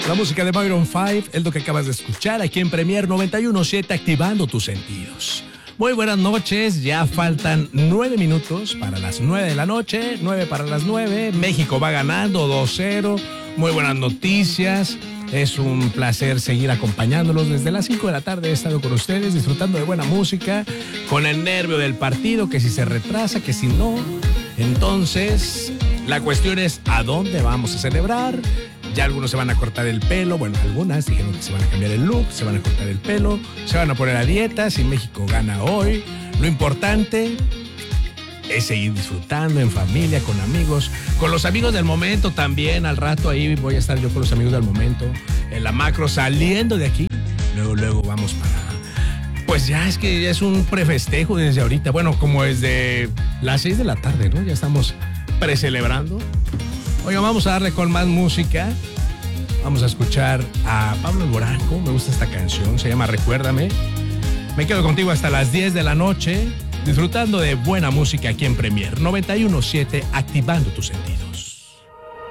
La música de Maroon 5 es lo que acabas de escuchar aquí en Premier 91.7, activando tus sentidos. Muy buenas noches, ya faltan 9 minutos para las 9 de la noche, 9 para las 9. México va ganando 2-0. Muy buenas noticias. Es un placer seguir acompañándolos desde las 5 de la tarde. He estado con ustedes disfrutando de buena música, con el nervio del partido, que si se retrasa, que si no. Entonces, la cuestión es ¿a dónde vamos a celebrar? Ya algunos se van a cortar el pelo, bueno, algunas dijeron que se van a cambiar el look, se van a cortar el pelo, se van a poner a dieta si México gana hoy. Lo importante es seguir disfrutando en familia, con amigos, con los amigos del momento también. Al rato ahí voy a estar yo con los amigos del momento, en la macro, saliendo de aquí. Luego vamos para... Pues ya es que ya es un prefestejo desde ahorita, bueno, como desde las 6 de la tarde, ¿no? Ya estamos precelebrando. Oiga, vamos a darle con más música. Vamos a escuchar a Pablo Alborán. ¿Cómo me gusta esta canción? Se llama Recuérdame. Me quedo contigo hasta las 10 de la noche, disfrutando de buena música aquí en Premier 91.7, activando tus sentidos.